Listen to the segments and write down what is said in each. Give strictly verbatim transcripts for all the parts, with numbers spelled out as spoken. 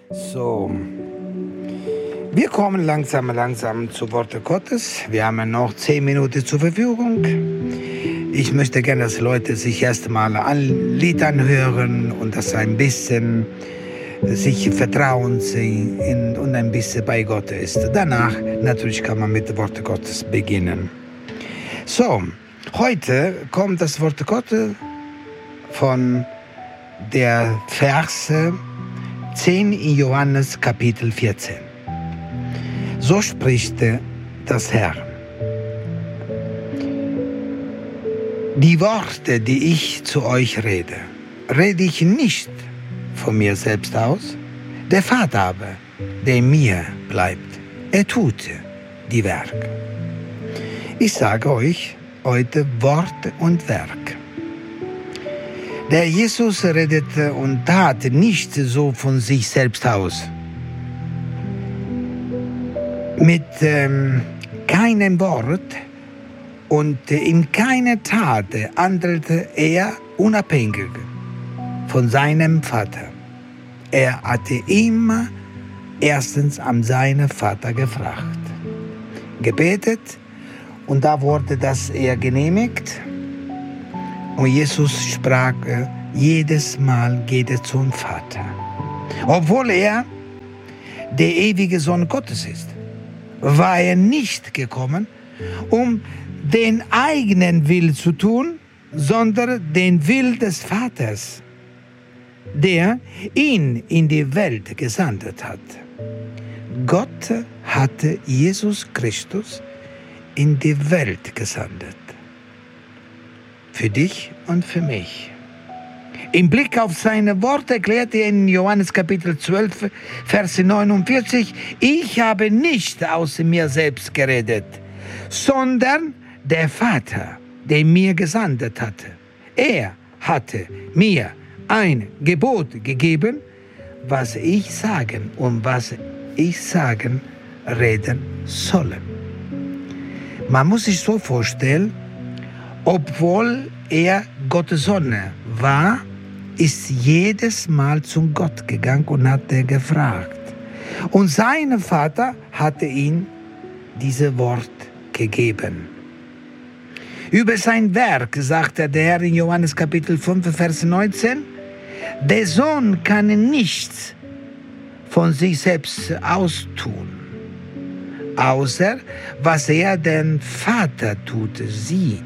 So, wir kommen langsam, langsam zu Worte Gottes. Wir haben noch zehn Minuten zur Verfügung. Ich möchte gerne, dass Leute sich erst mal ein Lied anhören und das ein bisschen sich vertrauen in, und ein bisschen bei Gott ist. Danach natürlich kann man mit Worte Gottes beginnen. So, heute kommt das Wort Gottes von der Verse zehn in Johannes Kapitel vierzehn. So spricht das Herr. Die Worte, die ich zu euch rede, rede ich nicht von mir selbst aus. Der Vater aber, der in mir bleibt, er tut die Werke. Ich sage euch heute Worte und Werk. Der Jesus redete und tat nicht so von sich selbst aus. Mit ähm, keinem Wort und in keiner Tat handelte er unabhängig von seinem Vater. Er hatte immer erstens an seinen Vater gefragt, gebetet, und da wurde das er genehmigt. Und Jesus sprach, jedes Mal geht er zum Vater. Obwohl er der ewige Sohn Gottes ist, war er nicht gekommen, um den eigenen Willen zu tun, sondern den Willen des Vaters, der ihn in die Welt gesandt hat. Gott hatte Jesus Christus in die Welt gesandt. Für dich und für mich. Im Blick auf seine Worte erklärt er in Johannes Kapitel zwölf, Vers neunundvierzig, ich habe nicht aus mir selbst geredet, sondern der Vater, der mir gesandt hatte. Er hatte mir ein Gebot gegeben, was ich sagen und was ich sagen, reden sollen. Man muss sich so vorstellen, obwohl er Gottes Sohn war, ist jedes Mal zum Gott gegangen und hat er gefragt. Und sein Vater hatte ihm diese Wort gegeben. Über sein Werk sagte der Herr in Johannes Kapitel fünf, Vers neunzehn, der Sohn kann nichts von sich selbst austun, außer was er den Vater tut, sieht.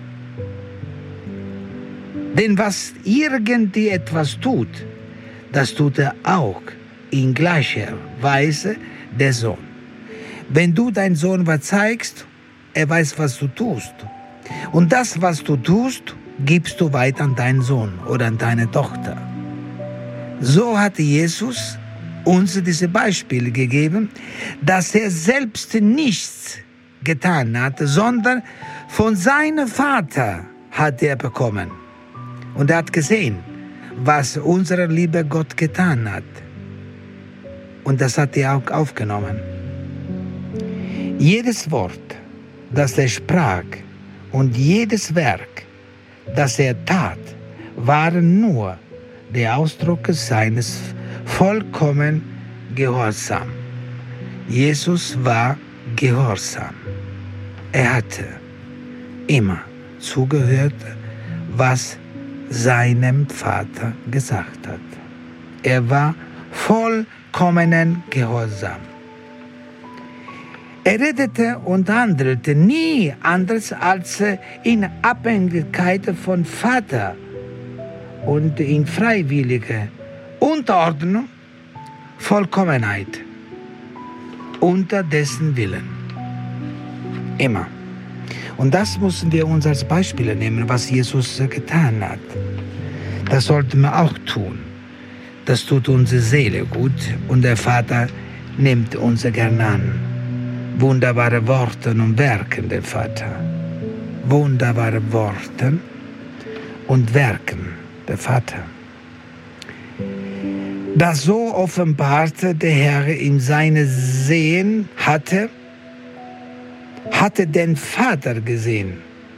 Denn was irgendetwas tut, das tut er auch in gleicher Weise der Sohn. Wenn du deinen Sohn was zeigst, er weiß, was du tust. Und das, was du tust, gibst du weiter an deinen Sohn oder an deine Tochter. So hat Jesus uns diese Beispiele gegeben, dass er selbst nichts getan hat, sondern von seinem Vater hat er bekommen. Und er hat gesehen, was unser lieber Gott getan hat. Und das hat er auch aufgenommen. Jedes Wort, das er sprach, und jedes Werk, das er tat, waren nur der Ausdruck seines vollkommenen Gehorsams. Jesus war gehorsam. Er hatte immer zugehört, was seinem Vater gesagt hat. Er war vollkommenen Gehorsam. Er redete und handelte nie anders als in Abhängigkeit von Vater und in freiwilliger Unterordnung, Vollkommenheit, unter dessen Willen. Immer. Und das müssen wir uns als Beispiel nehmen, was Jesus getan hat. Das sollten wir auch tun. Das tut unsere Seele gut und der Vater nimmt uns gern an. Wunderbare Worte und Werke der Vater. Wunderbare Worte und Werken der Vater. Das so offenbarte der Herr in seine Sehen hatte, hatte den Vater gesehen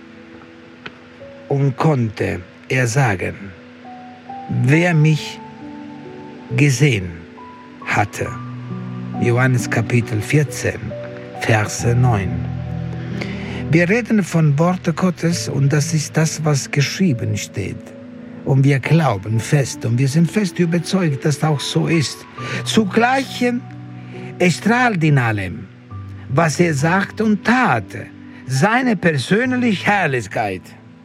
und konnte er sagen, wer mich gesehen hatte. Johannes Kapitel vierzehn, Verse neun. Wir reden von Worte Gottes und das ist das, was geschrieben steht. Und wir glauben fest und wir sind fest überzeugt, dass das auch so ist. Zugleich erstrahlt in allem, was er sagte und tat, seine persönliche Herrlichkeit.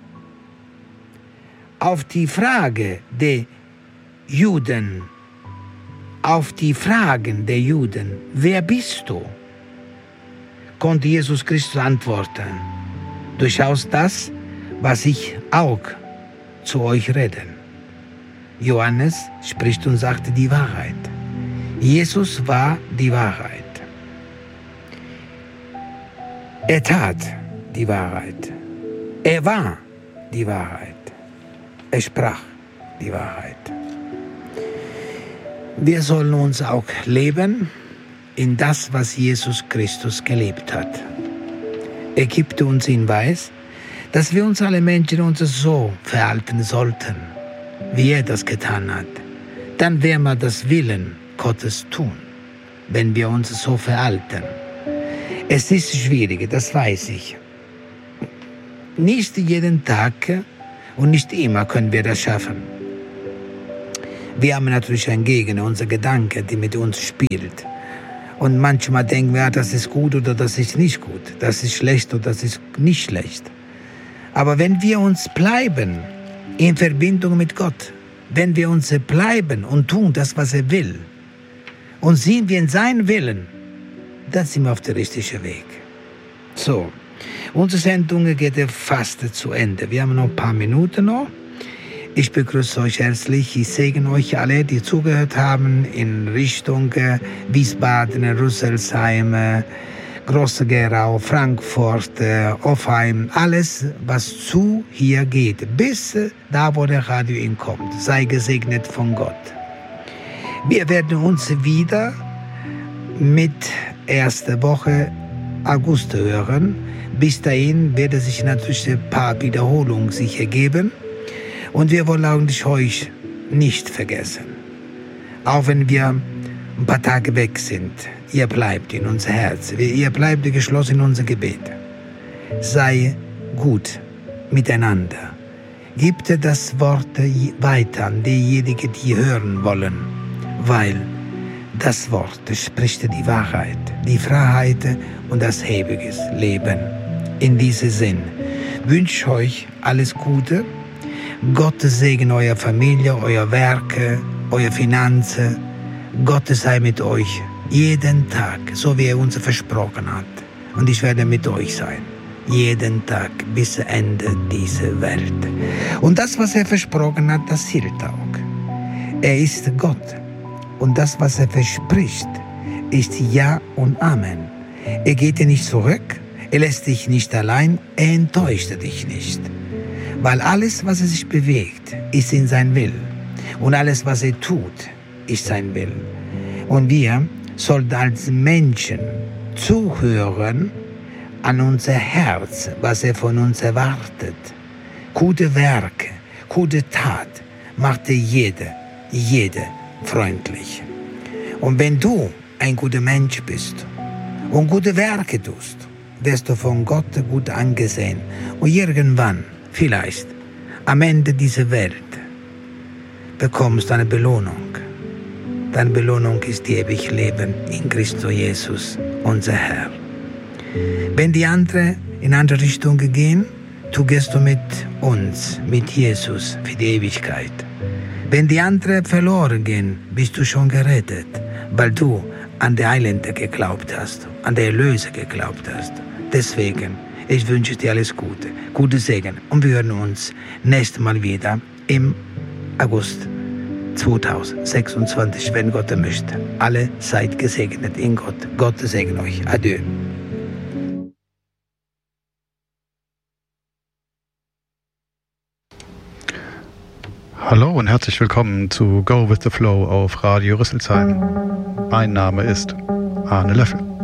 Auf die Frage der Juden, auf die Fragen der Juden, wer bist du? Konnte Jesus Christus antworten, durchaus das, was ich auch zu euch rede. Johannes spricht und sagte die Wahrheit. Jesus war die Wahrheit. Er tat die Wahrheit. Er war die Wahrheit. Er sprach die Wahrheit. Wir sollen uns auch leben in das, was Jesus Christus gelebt hat. Er gibt uns Hinweis, dass wir uns alle Menschen uns so verhalten sollten, wie er das getan hat. Dann werden wir das Willen Gottes tun, wenn wir uns so verhalten. Es ist schwierig, das weiß ich. Nicht jeden Tag und nicht immer können wir das schaffen. Wir haben natürlich einen Gegner, unsere Gedanke, die mit uns spielt. Und manchmal denken wir, das ist gut oder das ist nicht gut. Das ist schlecht oder das ist nicht schlecht. Aber wenn wir uns bleiben in Verbindung mit Gott, wenn wir uns bleiben und tun das, was er will, und sind wir in seinem Willen, dann sind wir auf dem richtigen Weg. So, unsere Sendung geht fast zu Ende. Wir haben noch ein paar Minuten noch. Ich begrüße euch herzlich. Ich segne euch alle, die zugehört haben, in Richtung Wiesbaden, Rüsselsheim, Große Gerau, Frankfurt, Offheim, alles, was zu hier geht, bis da, wo der Radio hinkommt. Sei gesegnet von Gott. Wir werden uns wieder mit erster Woche August hören. Bis dahin werden sich natürlich ein paar Wiederholungen sich ergeben. Und wir wollen eigentlich euch nicht vergessen. Auch wenn wir ein paar Tage weg sind, ihr bleibt in unser Herz, ihr bleibt geschlossen in unser Gebet. Sei gut miteinander. Gebt das Wort weiter an diejenigen, die hören wollen, weil das Wort spricht die Wahrheit, die Freiheit und das ewige Leben. In diesem Sinn wünsche ich euch alles Gute. Gott segne eure Familie, euer Werke, eure Finanzen. Gott sei mit euch jeden Tag, so wie er uns versprochen hat. Und ich werde mit euch sein, jeden Tag bis Ende dieser Welt. Und das, was er versprochen hat, das hielt auch. Er ist Gott. Und das, was er verspricht, ist Ja und Amen. Er geht dir nicht zurück, er lässt dich nicht allein, er enttäuscht dich nicht. Weil alles, was er sich bewegt, ist in sein Willen. Und alles, was er tut, ist sein Willen. Und wir sollten als Menschen zuhören an unser Herz, was er von uns erwartet. Gute Werke, gute Tat macht jeder, jede freundlich. Und wenn du ein guter Mensch bist und gute Werke tust, wirst du von Gott gut angesehen. Und irgendwann, vielleicht, am Ende dieser Welt, bekommst du eine Belohnung. Deine Belohnung ist die ewige Leben in Christus Jesus, unser Herr. Wenn die anderen in andere Richtungen gehen, du gehst du mit uns, mit Jesus, für die Ewigkeit. Wenn die anderen verloren gehen, bist du schon gerettet, weil du an den Heiland geglaubt hast, an den Erlöser geglaubt hast. Deswegen, ich wünsche dir alles Gute, gute Segen und wir hören uns nächstes Mal wieder im August zweitausendsechsundzwanzig, wenn Gott möchte. Alle seid gesegnet in Gott. Gott segne euch. Adieu. Hallo und herzlich willkommen zu Go with the Flow auf Radio Rüsselsheim. Mein Name ist Arne Löffel.